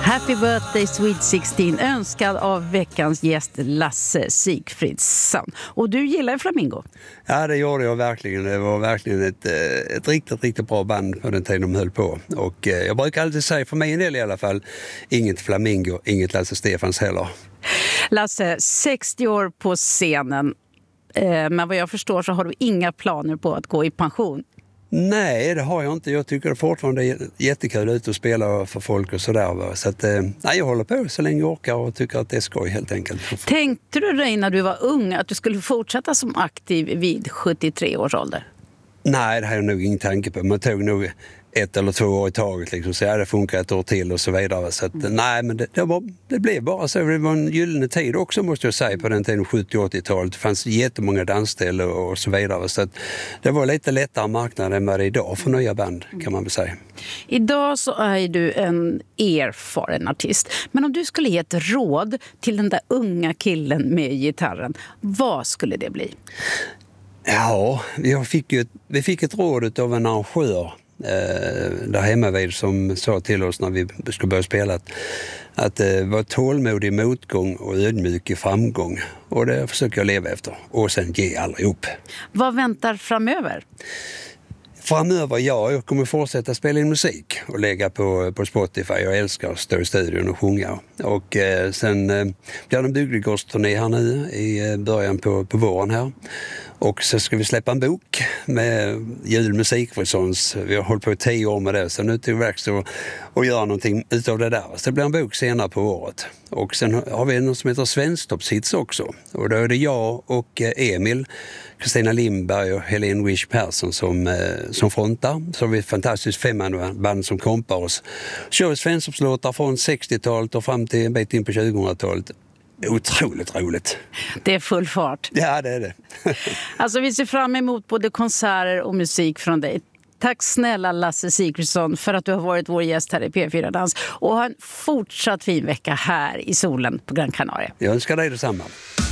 Happy birthday Sweet 16 önskad av veckans gäst Lasse Sigfridsson. Och du gillar Flamingo? Ja, det gjorde jag verkligen. Det var verkligen ett riktigt bra band på den tiden de höll på. Och jag brukar alltid säga, för mig en del i alla fall, inget Flamingo, inget Lasse Stefans heller. Lasse, 60 år på scenen. Men vad jag förstår så har du inga planer på att gå i pension. Nej, det har jag inte. Jag tycker det fortfarande är jättekul ut att spela för folk och sådär. Så att, nej, jag håller på så länge jag orkar och tycker att det är skoj helt enkelt. Tänkte du dig när du var ung att du skulle fortsätta som aktiv vid 73 års ålder? Nej, det har jag nog ingen tanke på. Man tog nog 1 eller 2 år i taget liksom, så det funkar ett år till och så vidare. Så att, nej, men det blev bara så. Det var en gyllene tid också, måste jag säga, på den tiden 70-80-talet. Det fanns jättemånga dansställen och så vidare. Så att det var lite lättare marknad än vad det är idag för nya band, kan man väl säga. Idag så är du en erfaren artist. Men om du skulle ge ett råd till den där unga killen med gitarren, vad skulle det bli? Ja, vi fick ett råd av en arrangör där hemma vid som sa till oss när vi skulle börja spela att vara tålmodig i motgång och ödmjuk i framgång. Och det försöker jag leva efter. Och sen ge aldrig upp. Vad väntar framöver? Framöver, jag kommer fortsätta spela in musik och lägga på Spotify. Jag älskar att stå i studion och sjunga. Och sen blir det en bygdegårdsturné här nu i början på våren här. Och så ska vi släppa en bok med julmusikfrisons. Vi har hållit på i 10 år med det, så nu tog vi och göra någonting utav det där. Så det blir en bok senare på året. Och sen har vi något som heter Svensktoppshits också. Och då är det jag och Emil, Kristina Lindberg och Helene Wish Persson som frontar. Så har vi ett fantastiskt 5-band som kompar oss. Kör vi svensktoppslåtar från 60-talet och fram till en bit in på 2000-talet. Otroligt roligt. Det är full fart. Ja, det är det. Alltså vi ser fram emot både konserter och musik från dig. Tack snälla Lasse Sigfridsson för att du har varit vår gäst här i P4 Dans. Och ha en fortsatt fin vecka här i solen på Gran Canaria. Jag önskar dig detsamma.